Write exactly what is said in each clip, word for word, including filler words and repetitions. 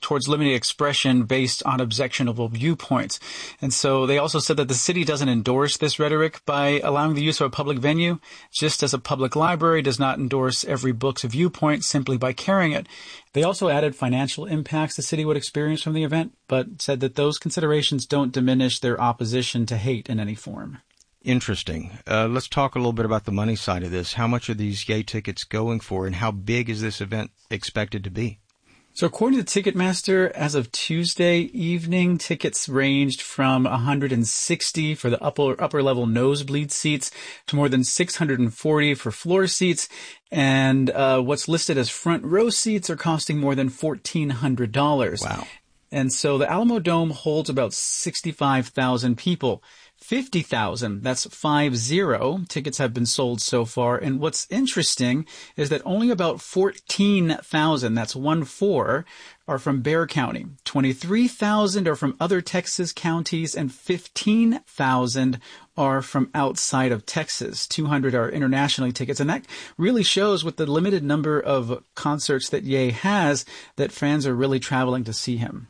towards limiting expression based on objectionable viewpoints. And so they also said that the city doesn't endorse this rhetoric by allowing the use of a public venue, just as a public library does not endorse every book's viewpoint simply by carrying it. They also added financial impacts the city would experience from the event, but said that those considerations don't diminish their opposition to hate in any form. Interesting. Uh, let's talk a little bit about the money side of this. How much are these Yay tickets going for, and how big is this event expected to be? So according to Ticketmaster, as of Tuesday evening, tickets ranged from one hundred sixty for the upper upper level nosebleed seats to more than six hundred forty for floor seats. And uh, what's listed as front row seats are costing more than fourteen hundred dollars. Wow. And so the Alamo Dome holds about sixty-five thousand people. fifty thousand, that's five zero, tickets have been sold so far. And what's interesting is that only about fourteen thousand, that's one four, are from Bexar County. twenty-three thousand are from other Texas counties, and fifteen thousand are from outside of Texas. two hundred are internationally tickets. And that really shows, with the limited number of concerts that Ye has, that fans are really traveling to see him.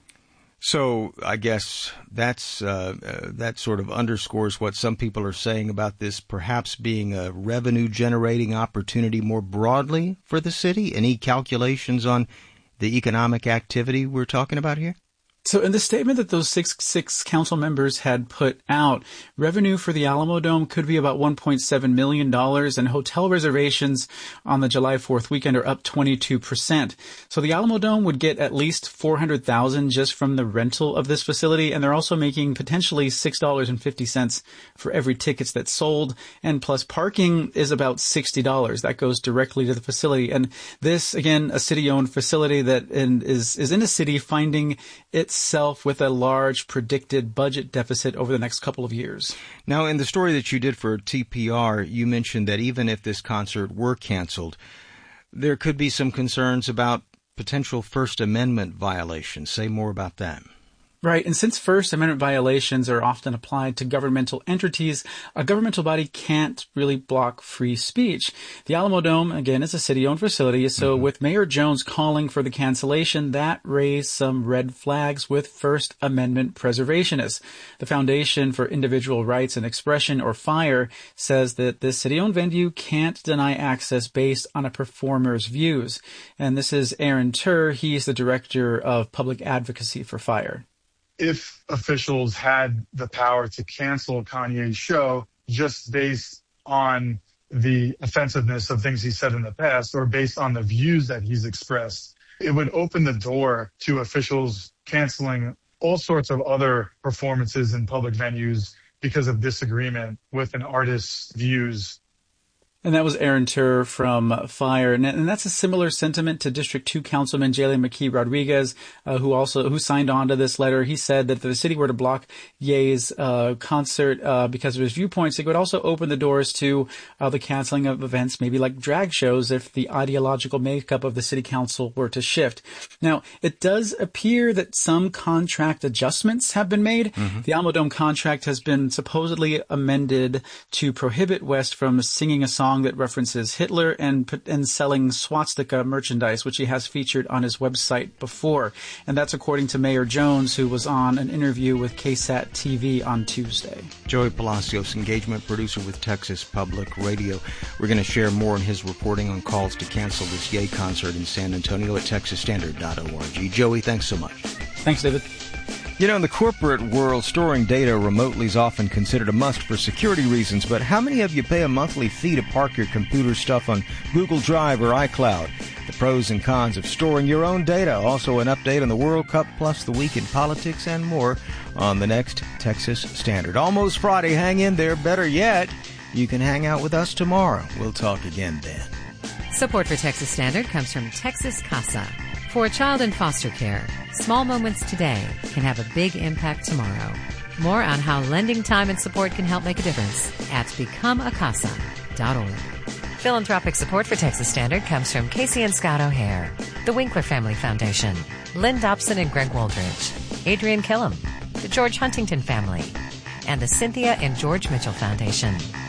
So I guess that's uh, uh, that sort of underscores what some people are saying about this perhaps being a revenue-generating opportunity more broadly for the city. Any calculations on the economic activity we're talking about here? So in the statement that those six six council members had put out, revenue for the Alamo Dome could be about one point seven million dollars, and hotel reservations on the July fourth weekend are up twenty-two percent. So the Alamo Dome would get at least four hundred thousand dollars just from the rental of this facility, and they're also making potentially six dollars and fifty cents for every tickets that's sold, and plus parking is about sixty dollars. That goes directly to the facility. And this, again, a city-owned facility that in, is, is in a city finding it itself with a large predicted budget deficit over the next couple of years. Now, in the story that you did for T P R, you mentioned that even if this concert were canceled, there could be some concerns about potential First Amendment violations. Say more about that. Right. And since First Amendment violations are often applied to governmental entities, a governmental body can't really block free speech. The Alamo Dome, again, is a city-owned facility. So mm-hmm. with Mayor Jones calling for the cancellation, that raised some red flags with First Amendment preservationists. The Foundation for Individual Rights and Expression, or FIRE, says that this city-owned venue can't deny access based on a performer's views. And this is Aaron Tur. He's the director of public advocacy for FIRE. If officials had the power to cancel Kanye's show just based on the offensiveness of things he said in the past or based on the views that he's expressed, it would open the door to officials canceling all sorts of other performances in public venues because of disagreement with an artist's views. And that was Aaron Tur from FIRE. And, and that's a similar sentiment to District two Councilman Jalen McKee Rodriguez, uh, who also, who signed on to this letter. He said that if the city were to block Ye's, uh, concert, uh, because of his viewpoints, it would also open the doors to, uh, the canceling of events, maybe like drag shows, if the ideological makeup of the city council were to shift. Now, it does appear that some contract adjustments have been made. Mm-hmm. The Alamo Dome contract has been supposedly amended to prohibit West from singing a song that references Hitler and and selling swastika merchandise, which he has featured on his website before. And that's according to Mayor Jones, who was on an interview with K S A T T V on Tuesday. Joey Palacios, engagement producer with Texas Public Radio. We're going to share more on his reporting on calls to cancel this Ye concert in San Antonio at texas standard dot org. Joey, thanks so much. Thanks, David. You know, in the corporate world, storing data remotely is often considered a must for security reasons, but how many of you pay a monthly fee to park your computer stuff on Google Drive or iCloud? The pros and cons of storing your own data. Also an update on the World Cup, plus the week in politics and more on the next Texas Standard. Almost Friday. Hang in there. Better yet, you can hang out with us tomorrow. We'll talk again then. Support for Texas Standard comes from Texas Casa. For a child in foster care, small moments today can have a big impact tomorrow. More on how lending time and support can help make a difference at become a casa dot org. Philanthropic support for Texas Standard comes from Casey and Scott O'Hare, the Winkler Family Foundation, Lynn Dobson and Greg Waldridge, Adrian Killam, the George Huntington Family, and the Cynthia and George Mitchell Foundation.